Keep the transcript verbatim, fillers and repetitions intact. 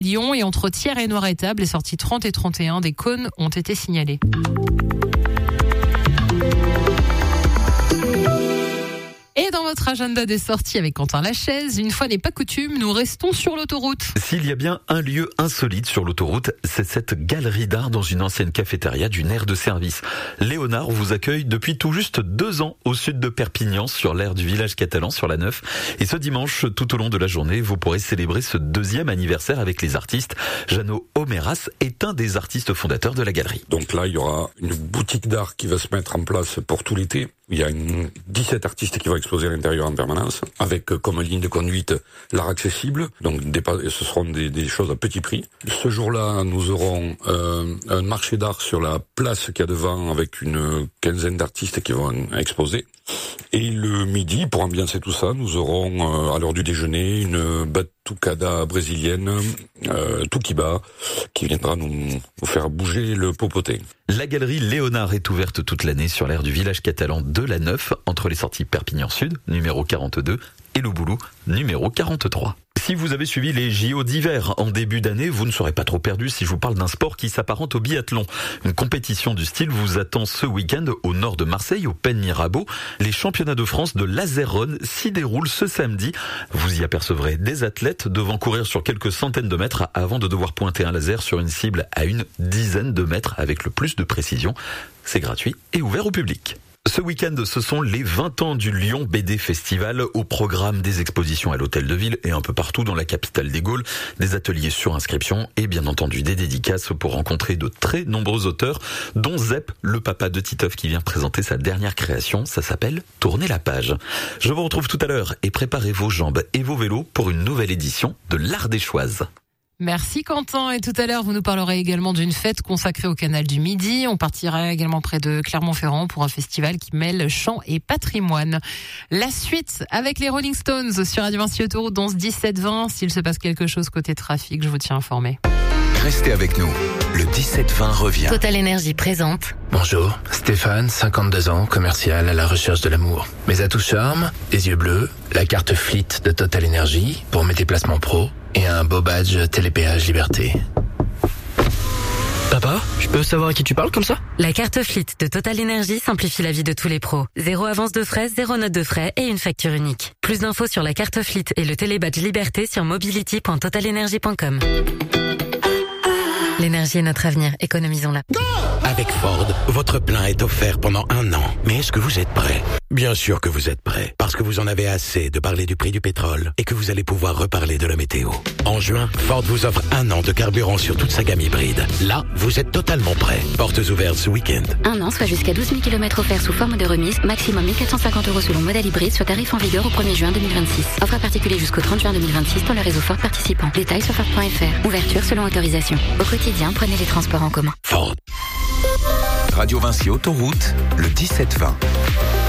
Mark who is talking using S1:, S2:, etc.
S1: Lyon et entre Thiers et Noiretable, les sorties trente et trente et un des cônes ont été signalées. Et dans votre agenda des sorties avec Quentin Lachaise, une fois n'est pas coutume, nous restons sur l'autoroute.
S2: S'il y a bien un lieu insolite sur l'autoroute, c'est cette galerie d'art dans une ancienne cafétéria d'une aire de service. Léonard vous accueille depuis tout juste deux ans au sud de Perpignan, sur l'aire du village catalan, sur la Neuf. Et ce dimanche, tout au long de la journée, vous pourrez célébrer ce deuxième anniversaire avec les artistes. Jeannot Omeras est un des artistes fondateurs de la galerie.
S3: Donc là, il y aura une boutique d'art qui va se mettre en place pour tout l'été. Il y a une, dix-sept artistes qui vont exposer à l'intérieur en permanence, avec comme ligne de conduite l'art accessible. Donc des, ce seront des, des choses à petit prix. Ce jour-là, nous aurons euh, un marché d'art sur la place qu'il y a devant, avec une quinzaine d'artistes qui vont exposer. Et le midi, pour ambiancer tout ça, nous aurons euh, à l'heure du déjeuner une batucada brésilienne, euh, Tukiba, qui viendra nous, nous faire bouger le popoté.
S2: La galerie Léonard est ouverte toute l'année sur l'aire du village catalan de la Neuf, entre les sorties Perpignan Sud, numéro quarante-deux, et Le Boulou, numéro quarante-trois. Si vous avez suivi les J O d'hiver en début d'année, vous ne serez pas trop perdu si je vous parle d'un sport qui s'apparente au biathlon. Une compétition du style vous attend ce week-end au nord de Marseille, au Pen Mirabeau. Les championnats de France de laser run s'y déroulent ce samedi. Vous y apercevrez des athlètes devant courir sur quelques centaines de mètres avant de devoir pointer un laser sur une cible à une dizaine de mètres avec le plus de précision. C'est gratuit et ouvert au public. Ce week-end, ce sont les vingt ans du Lyon B D Festival, au programme des expositions à l'Hôtel de Ville et un peu partout dans la capitale des Gaules, des ateliers sur inscription et bien entendu des dédicaces pour rencontrer de très nombreux auteurs, dont Zep, le papa de Titeuf qui vient présenter sa dernière création, ça s'appelle Tourner la page. Je vous retrouve tout à l'heure et préparez vos jambes et vos vélos pour une nouvelle édition de l'Ardéchoise.
S1: Merci Quentin, et tout à l'heure vous nous parlerez également d'une fête consacrée au canal du Midi. On partira également près de Clermont-Ferrand pour un festival qui mêle chant et patrimoine. La suite avec les Rolling Stones sur Radio Vinci Autoroute dans ce dix-sept vingt. S'il se passe quelque chose côté trafic, je vous tiens informé.
S4: Restez avec nous, le dix-sept vingt revient.
S5: Total Énergie présente.
S6: Bonjour, Stéphane, cinquante-deux ans, commercial à la recherche de l'amour. Mes atouts charme, des yeux bleus, la carte Fleet de Total Énergie pour mes déplacements pro et un beau badge Télépéage Liberté.
S7: Papa, je peux savoir à qui tu parles comme ça?
S5: La carte Fleet de Total Énergie simplifie la vie de tous les pros. Zéro avance de frais, zéro note de frais et une facture unique. Plus d'infos sur la carte Fleet et le télébadge Liberté sur mobility point total energy point com. L'énergie est notre avenir, économisons-la.
S8: Avec Ford, votre plein est offert pendant un an. Mais est-ce que vous êtes prêt? Bien sûr que vous êtes prêt, parce que vous en avez assez de parler du prix du pétrole et que vous allez pouvoir reparler de la météo. En juin, Ford vous offre un an de carburant sur toute sa gamme hybride. Là, vous êtes totalement prêt. Portes ouvertes ce week-end.
S5: Un an, soit jusqu'à douze mille kilomètres offerts sous forme de remise, maximum mille quatre cent cinquante euros selon modèle hybride, sur tarif en vigueur au premier juin deux mille vingt-six. Offre à particulier jusqu'au trente juin deux mille vingt-six dans le réseau Ford participant. Détails sur Ford point F R. Ouverture selon autorisation. Au quotidien, prenez les transports en commun.
S4: Ford. Radio Vinci Autoroute, le dix-sept vingt.